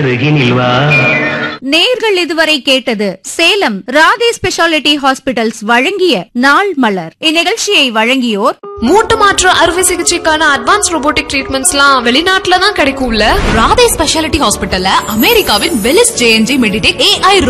நேர்கள் இதுவரை கேட்டது சேலம் ராதே ஸ்பெஷாலிட்டி ஹாஸ்பிடல்ஸ் வழங்கிய நாள் மலர். இந்நிகழ்ச்சியை வழங்கியோர் மூட்டு மாற்று அறுவை சிகிச்சைக்கான அட்வான்ஸ் ரோபோட்டிக் ட்ரீட்மெண்ட்ஸ்லாம் வெளிநாட்டுல தான் கிடைக்கும்ல. ராதே ஸ்பெஷாலிட்டி ஹாஸ்பிடல்ல அமெரிக்காவின் வெலிஸ் ஜேஎன்ஜி மெடிடெக் AI